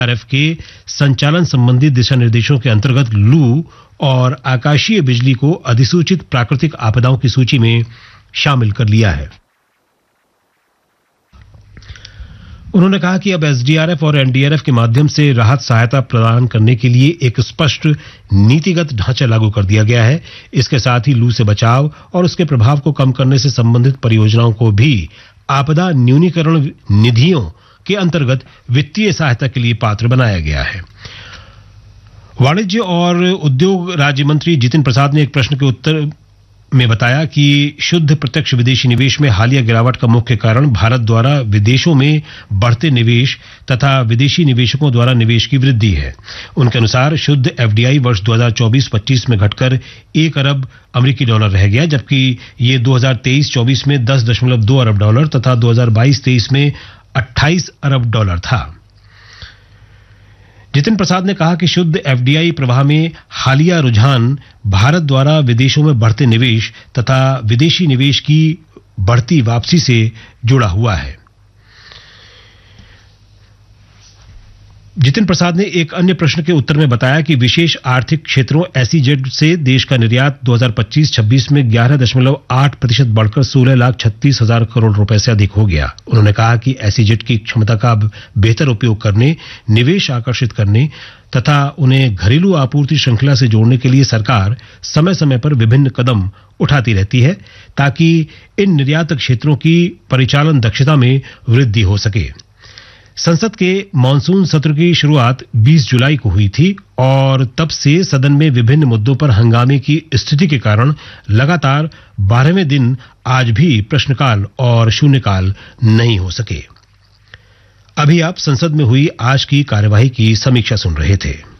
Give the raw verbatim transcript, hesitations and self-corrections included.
F के संचालन संबंधी दिशा निर्देशों के अंतर्गत लू और आकाशीय बिजली को अधिसूचित प्राकृतिक आपदाओं की सूची में शामिल कर लिया है। उन्होंने कहा कि अब एस डी आर एफ और एन डी आर एफ के माध्यम से राहत सहायता प्रदान करने के लिए एक स्पष्ट नीतिगत ढांचा लागू कर दिया गया है। इसके साथ ही लू से बचाव और उसके प्रभाव को कम करने से संबंधित परियोजनाओं को भी आपदा न्यूनीकरण निधियों के अंतर्गत वित्तीय सहायता के लिए पात्र बनाया गया है। वाणिज्य और उद्योग राज्य मंत्री जितिन प्रसाद ने एक प्रश्न के उत्तर में बताया कि शुद्ध प्रत्यक्ष विदेशी निवेश में हालिया गिरावट का मुख्य कारण भारत द्वारा विदेशों में बढ़ते निवेश तथा विदेशी निवेशकों द्वारा निवेश की वृद्धि है। उनके अनुसार शुद्ध एफ डी आई वर्ष दो हज़ार चौबीस पच्चीस में घटकर एक अरब अमेरिकी डॉलर रह गया, जबकि ये दो हज़ार तेईस चौबीस में दस दशमलव दो अरब डॉलर तथा दो हज़ार बाईस तेईस में अट्ठाईस अरब डॉलर था। जितिन प्रसाद ने कहा कि शुद्ध एफ डी आई प्रवाह में हालिया रुझान भारत द्वारा विदेशों में बढ़ते निवेश तथा विदेशी निवेश की बढ़ती वापसी से जुड़ा हुआ है। जितिन प्रसाद ने एक अन्य प्रश्न के उत्तर में बताया कि विशेष आर्थिक क्षेत्रों एसईजेड से देश का निर्यात दो हज़ार पच्चीस छब्बीस में ग्यारह दशमलव आठ प्रतिशत बढ़कर सोलह लाख छत्तीस हजार करोड़ रुपए से अधिक हो गया। उन्होंने कहा कि एसईजेड की क्षमता का बेहतर उपयोग करने, निवेश आकर्षित करने तथा उन्हें घरेलू आपूर्ति श्रृंखला से जोड़ने के लिए सरकार समय समय पर विभिन्न कदम उठाती रहती है ताकि इन निर्यात क्षेत्रों की परिचालन दक्षता में वृद्धि हो सके। संसद के मॉनसून सत्र की शुरुआत बीस जुलाई को हुई थी और तब से सदन में विभिन्न मुद्दों पर हंगामे की स्थिति के कारण लगातार बारहवें दिन आज भी प्रश्नकाल और शून्यकाल नहीं हो सके। अभी आप संसद में हुई आज की कार्यवाही की समीक्षा सुन रहे थे।